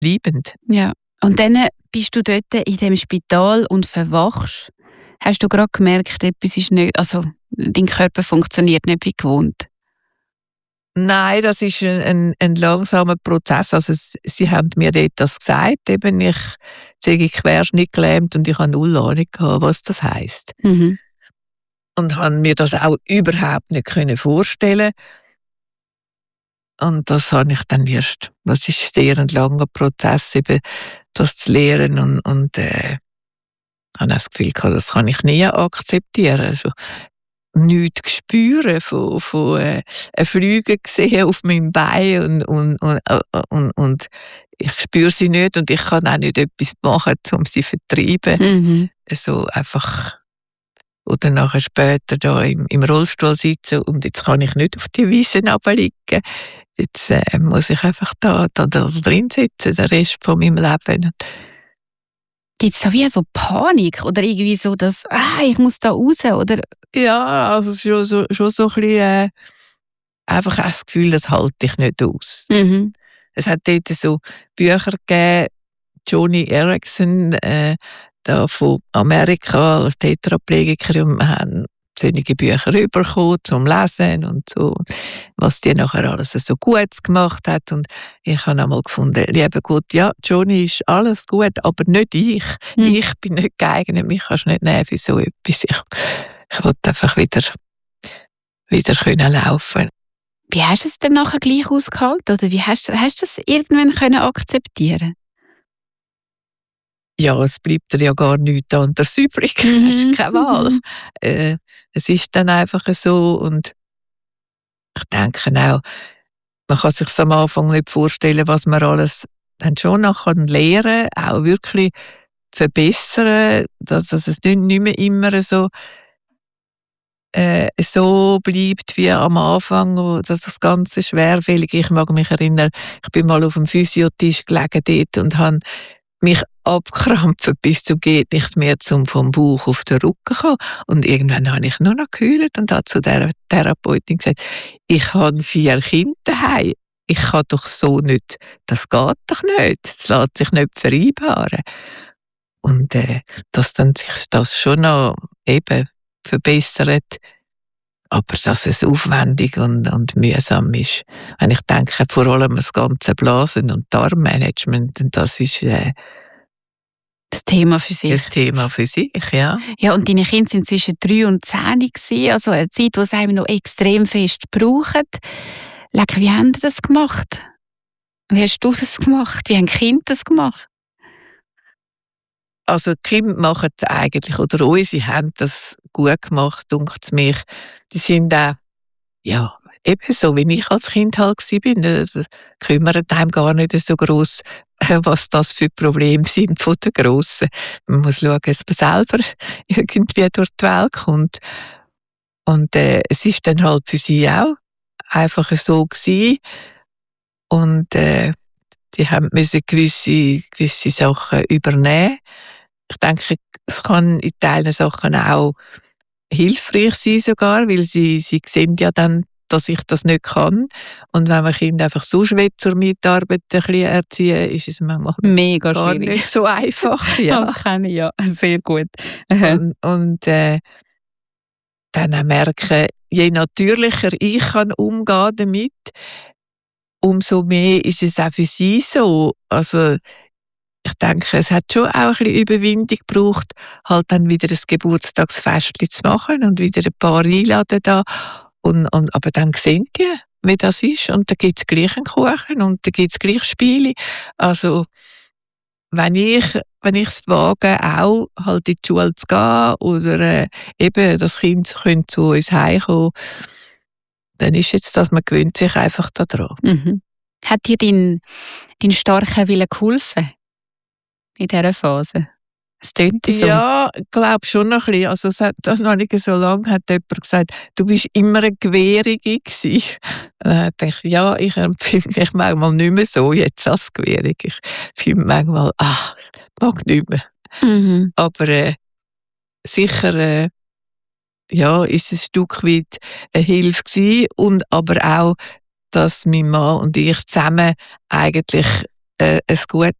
bleibend. Ja. Und dann bist du dort in dem Spital und verwachst. Hast du gerade gemerkt, etwas ist nicht, also dein Körper funktioniert nicht wie gewohnt? Nein, das ist ein langsamer Prozess. Also sie haben mir dort das gesagt, eben ich sei querschnittgelähmt und ich habe null Ahnung gehabt, was das heisst. Mhm. Und habe mir das auch überhaupt nicht vorstellen. Und das habe ich dann erst, das ist sehr ein langer Prozess, eben das zu lernen und habe auch das Gefühl gehabt, das kann ich nie akzeptieren. Also, nichts spüren von Flüge gesehen auf meinem Bein und ich spüre sie nicht und ich kann auch nicht etwas machen, um sie zu vertreiben. Mhm. So einfach. Oder nachher später da im Rollstuhl sitzen und jetzt kann ich nicht auf die Wiese runterliegen. Jetzt muss ich einfach da drin sitzen, den Rest von meinem Leben. Gibt es da wie so Panik oder irgendwie so, dass ich muss da raus, oder? Ja, also schon so ein bisschen einfach auch das Gefühl, das halte ich nicht aus. Mhm. Es hat dort so Bücher gegeben, Joni Eareckson, da von Amerika als Tetraplegiker, und wir haben solche Bücher bekommen zum Lesen und so, was die nachher alles so Gutes gemacht hat. Und ich habe einmal gefunden, lieber Gott, ja, Joni ist alles gut, aber nicht ich. Ich bin nicht geeignet, mich kannst du nicht nehmen für so etwas. Ich wollte einfach wieder können laufen. Wie hast du es denn nachher gleich ausgehalten? Oder wie hast du das irgendwann können akzeptieren? Ja, es bleibt dir ja gar nichts anderes übrig. Es ist keine Wahl. Es ist dann einfach so und ich denke auch, man kann sich am Anfang nicht vorstellen, was man alles dann schon noch lernen kann, auch wirklich verbessern, dass es nicht mehr immer so bleibt wie am Anfang, dass das Ganze schwerfällig. Ich mag mich erinnern, ich bin mal auf dem Physiotisch gelegen dort und habe mich abkrampfen bis zum geht nicht mehr, vom Bauch auf den Rücken kommen. Und irgendwann habe ich nur noch geheult und habe zu der Therapeutin gesagt, ich habe 4 Kinder daheim. Ich kann doch so nicht, das geht doch nicht. Das lässt sich nicht vereinbaren. Und dass dann sich das schon noch eben verbessert, aber dass es aufwendig und mühsam ist. Und ich denke vor allem das ganze Blasen- und Darmmanagement, und das ist Das Thema für sich. das Thema für sich, ja. Ja, und deine Kinder sind zwischen 3 und 10 gewesen, also eine Zeit, wo es einem noch extrem fest braucht. Leck, wie haben die das gemacht? Wie hast du das gemacht? Wie haben die Kinder das gemacht? Also die Kinder machen es eigentlich, oder unsere haben das gut gemacht, dunkt es mich. Die sind auch, ja, eben so, wie ich als Kind halt war. Da kümmert einem gar nicht so gross, was das für Probleme sind von den Grossen. Man muss schauen, dass man selber irgendwie durch die Welt kommt. Und es ist dann halt für sie auch einfach so gewesen. Und die haben müssen gewisse Sachen übernehmen. Ich denke, es kann in Teilen Sachen auch hilfreich sein sogar, weil sie sehen ja dann, dass ich das nicht kann. Und wenn man Kinder einfach so schwer zur Mitarbeit ein bisschen erziehen, ist es manchmal Mega gar schwierig. nicht so einfach. Ja. Das kenne ich ja sehr gut. Und dann auch merken, je natürlicher ich kann umgehen damit, umso mehr ist es auch für sie so. Also ich denke, es hat schon auch ein bisschen Überwindung gebraucht, halt dann wieder ein Geburtstagsfest zu machen und wieder ein paar einladen da. Aber dann sehen die, wie das ist. Und da gibt es gleich einen Kuchen und da gibt es gleich Spiele. Also, wenn ich es wage, auch halt in die Schule zu gehen oder eben das Kind könnte zu uns heimkommen, dann ist jetzt das, man gewöhnt sich einfach daran. Mhm. Hat dir dein starker Wille geholfen in dieser Phase? Es tönt so. Ja, ich glaube schon noch ein bisschen. Also es hat noch nicht so lange hat jemand gesagt, du bist immer eine Gewährige gewesen. Dann dachte ich, ja, ich empfinde mich manchmal nicht mehr so jetzt als Gewährige. Ich finde manchmal, ich mag nicht mehr. Mhm. Aber sicher ja, ist es ein Stück weit eine Hilfe gewesen und aber auch, dass mein Mann und ich zusammen eigentlich ein gutes